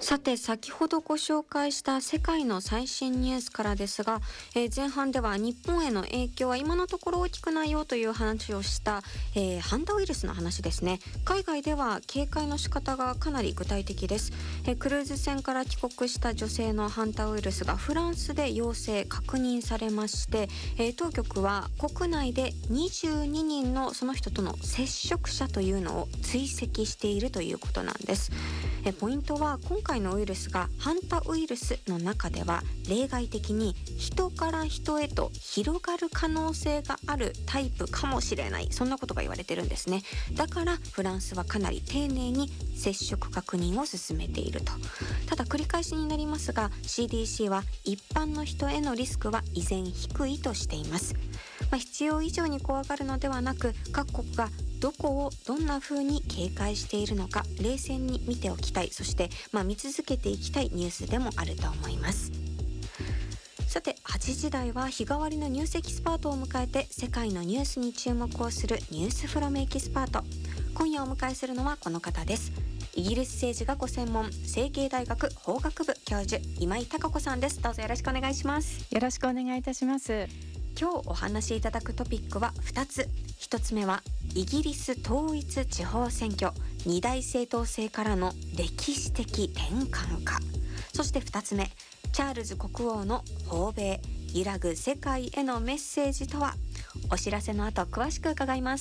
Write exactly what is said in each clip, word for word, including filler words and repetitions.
さて先ほどご紹介した世界の最新ニュースからですが、えー、前半では日本への影響は今のところ大きくないよという話をした、えー、ハンタウイルスの話ですね。海外では警戒の仕方がかなり具体的です。えー、クルーズ船から帰国した女性のハンタウイルスがフランスで陽性確認されまして、えー、当局は国内でにじゅうににんのその人との接触者というのを追跡しているということなんです。えー、ポイントは今回のウイルスがハンタウイルスの中では例外的に人から人へと広がる可能性があるタイプかもしれない、そんなことが言われてるんですね。だからフランスはかなり丁寧に接触確認を進めていると。ただ繰り返しになりますが シーディーシー は一般の人へのリスクは依然低いとしています。まあ、必要以上に怖がるのではなく、各国がどこをどんな風に警戒しているのか冷静に見ておきたい、そして、まあ、見続けていきたいニュースでもあると思います。さてはちじ台は日替わりのニュースエキスパートを迎えて世界のニュースに注目をするニュースフロムエキスパート。今夜お迎えするのはこの方です。イギリス政治がご専門、成蹊大学法学部教授今井貴子さんです。どうぞよろしくお願いします。 よろしくお願いいたします。 今日お話しいただくトピックはふたつ。ひとつめはイギリス統一地方選挙、二大政党制からの歴史的転換か。そしてふたつめ、チャールズ国王の訪米、揺らぐ世界へのメッセージとは。お知らせの後詳しく伺います。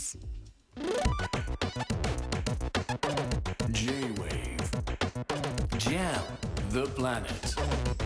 J-Wave Jam the Planet